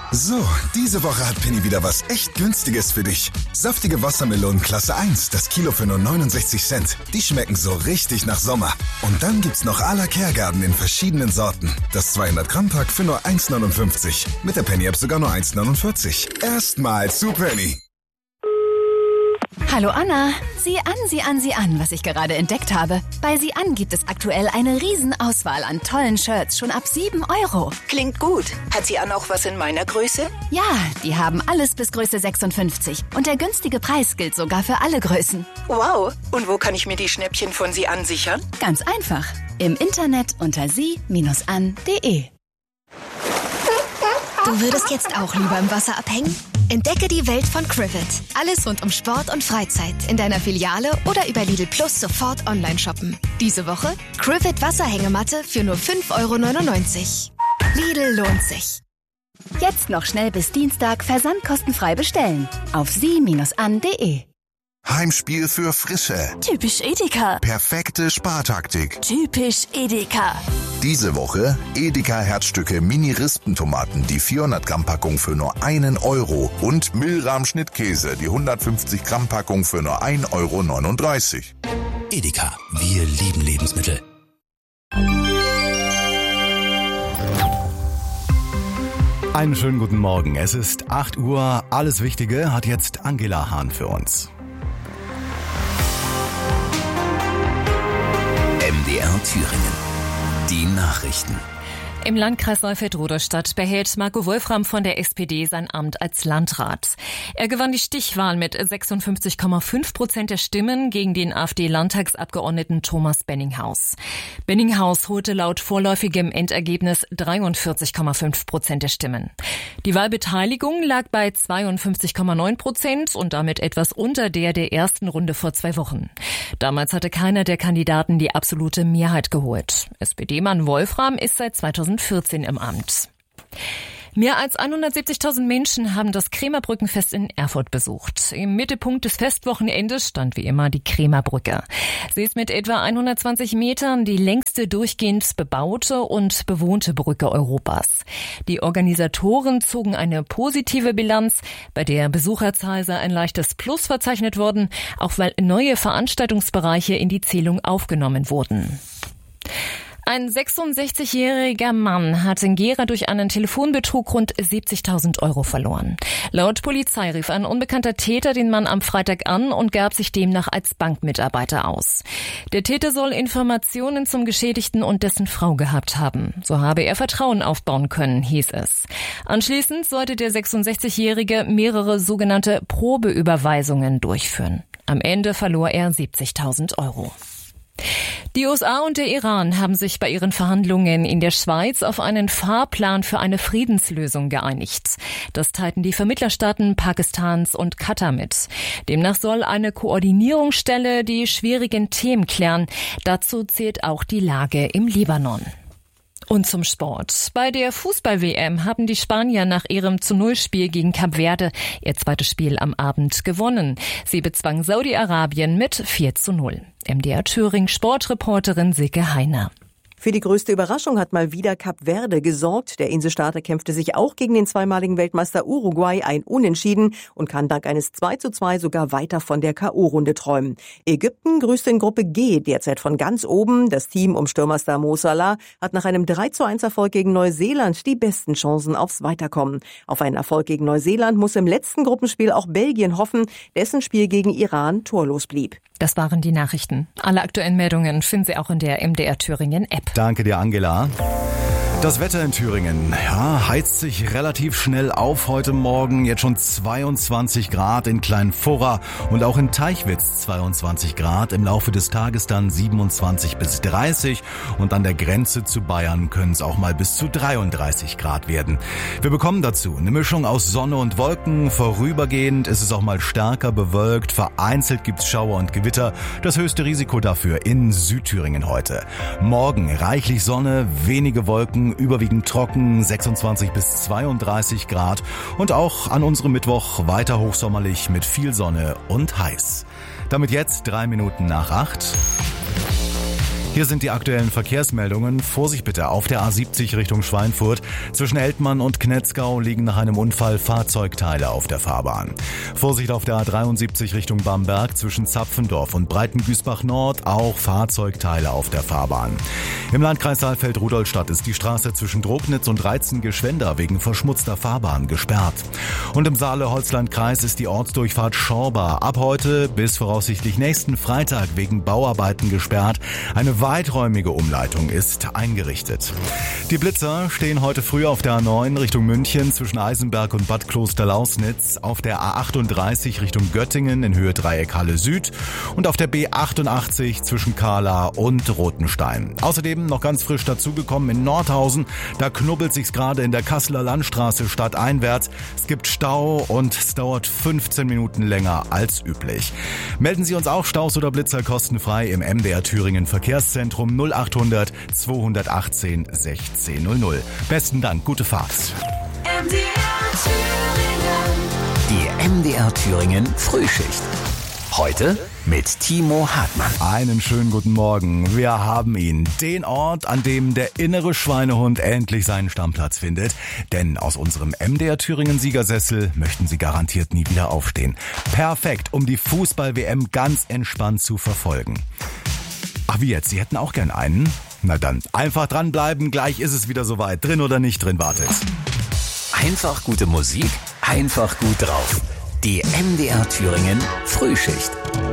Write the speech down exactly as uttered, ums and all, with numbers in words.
So, diese Woche hat Penny wieder was echt Günstiges für dich. Saftige Wassermelonen Klasse eins, das Kilo für nur neunundsechzig Cent. Die schmecken so richtig nach Sommer. Und dann gibt's noch à la Kergarten in verschiedenen Sorten. Das zweihundert Gramm Pack für nur eins neunundfünfzig. Mit der Penny App sogar nur eins neunundvierzig. Erstmal zu Penny. Hallo Anna, sieh an, sieh an, sieh an, was ich gerade entdeckt habe. Bei Sieh an gibt es aktuell eine Riesenauswahl an tollen Shirts, schon ab sieben Euro. Klingt gut. Hat Sieh an auch was in meiner Größe? Ja, die haben alles bis Größe sechsundfünfzig. Und der günstige Preis gilt sogar für alle Größen. Wow. Und wo kann ich mir die Schnäppchen von Sieh an sichern? Ganz einfach. Im Internet unter sie Bindestrich an punkt de. Du würdest jetzt auch lieber im Wasser abhängen? Entdecke die Welt von Crivet. Alles rund um Sport und Freizeit. In deiner Filiale oder über Lidl Plus sofort online shoppen. Diese Woche Crivet Wasserhängematte für nur fünf Euro neunundneunzig. Lidl lohnt sich. Jetzt noch schnell bis Dienstag versandkostenfrei bestellen. Auf sie Bindestrich an punkt de. Heimspiel für Frische. Typisch Edeka. Perfekte Spartaktik. Typisch Edeka. Diese Woche Edeka Herzstücke Mini-Rispentomaten, die vierhundert Gramm Packung für nur einen Euro. Und Milram Schnittkäse, die hundertfünfzig Gramm Packung für nur ein Euro neununddreißig. Edeka, wir lieben Lebensmittel. Einen schönen guten Morgen. Es ist acht Uhr. Alles Wichtige hat jetzt Angela Hahn für uns. M D R Thüringen. Die Nachrichten. Im Landkreis Neufeldt-Rudolstadt behält Marco Wolfram von der S P D sein Amt als Landrat. Er gewann die Stichwahl mit sechsundfünfzig Komma fünf Prozent der Stimmen gegen den AfD-Landtagsabgeordneten Thomas Benninghaus. Benninghaus holte laut vorläufigem Endergebnis dreiundvierzig Komma fünf Prozent der Stimmen. Die Wahlbeteiligung lag bei zweiundfünfzig Komma neun Prozent und damit etwas unter der der ersten Runde vor zwei Wochen. Damals hatte keiner der Kandidaten die absolute Mehrheit geholt. S P D-Mann Wolfram ist seit zweitausendvierzehn im Amt. Mehr als hundertsiebzigtausend Menschen haben das Krämerbrückenfest in Erfurt besucht. Im Mittelpunkt des Festwochenendes stand wie immer die Krämerbrücke. Sie ist mit etwa hundertzwanzig Metern die längste durchgehend bebaute und bewohnte Brücke Europas. Die Organisatoren zogen eine positive Bilanz. Bei der Besucherzahl sei ein leichtes Plus verzeichnet worden, auch weil neue Veranstaltungsbereiche in die Zählung aufgenommen wurden. Ein sechsundsechzigjähriger Mann hat in Gera durch einen Telefonbetrug rund siebzigtausend Euro verloren. Laut Polizei rief ein unbekannter Täter den Mann am Freitag an und gab sich demnach als Bankmitarbeiter aus. Der Täter soll Informationen zum Geschädigten und dessen Frau gehabt haben. So habe er Vertrauen aufbauen können, hieß es. Anschließend sollte der sechsundsechzigjährige mehrere sogenannte Probeüberweisungen durchführen. Am Ende verlor er siebzigtausend Euro. Die U S A und der Iran haben sich bei ihren Verhandlungen in der Schweiz auf einen Fahrplan für eine Friedenslösung geeinigt. Das teilten die Vermittlerstaaten Pakistans und Katar mit. Demnach soll eine Koordinierungsstelle die schwierigen Themen klären. Dazu zählt auch die Lage im Libanon. Und zum Sport. Bei der Fußball-W M haben die Spanier nach ihrem zu null Spiel gegen Kap Verde ihr zweites Spiel am Abend gewonnen. Sie bezwangen Saudi-Arabien mit vier zu null. M D R Thüringen Sportreporterin Silke Heiner. Für die größte Überraschung hat mal wieder Kap Verde gesorgt. Der Inselstaater kämpfte sich auch gegen den zweimaligen Weltmeister Uruguay ein Unentschieden und kann dank eines zwei zu zwei sogar weiter von der K O-Runde träumen. Ägypten grüßt in Gruppe G derzeit von ganz oben. Das Team um Stürmerstar Mo Salah hat nach einem drei zu eins Erfolg gegen Neuseeland die besten Chancen aufs Weiterkommen. Auf einen Erfolg gegen Neuseeland muss im letzten Gruppenspiel auch Belgien hoffen, dessen Spiel gegen Iran torlos blieb. Das waren die Nachrichten. Alle aktuellen Meldungen finden Sie auch in der M D R Thüringen App. Danke dir, Angela. Das Wetter in Thüringen, ja, heizt sich relativ schnell auf heute Morgen. Jetzt schon zweiundzwanzig Grad in Kleinfurra und auch in Teichwitz zweiundzwanzig Grad. Im Laufe des Tages dann siebenundzwanzig bis dreißig und an der Grenze zu Bayern können es auch mal bis zu dreiunddreißig Grad werden. Wir bekommen dazu eine Mischung aus Sonne und Wolken. Vorübergehend ist es auch mal stärker bewölkt. Vereinzelt gibt's Schauer und Gewitter. Das höchste Risiko dafür in Südthüringen heute. Morgen reichlich Sonne, wenige Wolken, überwiegend trocken, sechsundzwanzig bis zweiunddreißig Grad und auch an unserem Mittwoch weiter hochsommerlich mit viel Sonne und heiß. Damit jetzt drei Minuten nach acht. Hier sind die aktuellen Verkehrsmeldungen. Vorsicht bitte auf der A siebzig Richtung Schweinfurt. Zwischen Eltmann und Knetzgau liegen nach einem Unfall Fahrzeugteile auf der Fahrbahn. Vorsicht auf der A dreiundsiebzig Richtung Bamberg. Zwischen Zapfendorf und Breitengüßbach Nord auch Fahrzeugteile auf der Fahrbahn. Im Landkreis Saalfeld-Rudolstadt ist die Straße zwischen Drognitz und Reitzen-Geschwender wegen verschmutzter Fahrbahn gesperrt. Und im Saale-Holzland-Kreis ist die Ortsdurchfahrt Schorber ab heute bis voraussichtlich nächsten Freitag wegen Bauarbeiten gesperrt. Eine weiträumige Umleitung ist eingerichtet. Die Blitzer stehen heute früh auf der A neun Richtung München zwischen Eisenberg und Bad Kloster-Lausnitz, auf der A achtunddreißig Richtung Göttingen in Höhe Dreieck Halle Süd und auf der B achtundachtzig zwischen Kahla und Rothenstein. Außerdem noch ganz frisch dazugekommen in Nordhausen, da knubbelt sich's gerade in der Kasseler Landstraße stadteinwärts. Es gibt Stau und es dauert fünfzehn Minuten länger als üblich. Melden Sie uns auch Staus oder Blitzer kostenfrei im M D R Thüringen Verkehrszentrum null achthundert zweihundertachtzehn sechzehn null null. Besten Dank, gute Fahrt. M D R Thüringen. Die M D R Thüringen Frühschicht. Heute mit Timo Hartmann. Einen schönen guten Morgen. Wir haben ihn. Den Ort, an dem der innere Schweinehund endlich seinen Stammplatz findet. Denn aus unserem M D R Thüringen Siegersessel möchten Sie garantiert nie wieder aufstehen. Perfekt, um die Fußball-W M ganz entspannt zu verfolgen. Ach, wie jetzt? Sie hätten auch gern einen? Na dann, einfach dranbleiben. Gleich ist es wieder soweit. Drin oder nicht drin, wartet. Einfach gute Musik, einfach gut drauf. Die M D R Thüringen Frühschicht.